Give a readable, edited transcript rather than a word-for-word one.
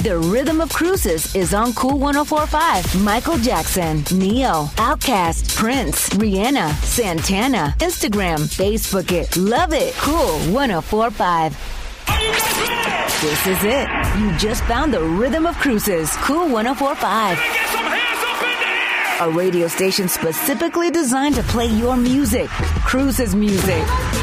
The Rhythm of Cruises is on Cool 104.5. Michael Jackson, Neo, Outkast, Prince, Rihanna, Santana. Instagram, Facebook it. Love it. Cool 104.5. This is it. You just found the Rhythm of Cruises. Cool 104.5. A radio station specifically designed to play your music. Cruises music.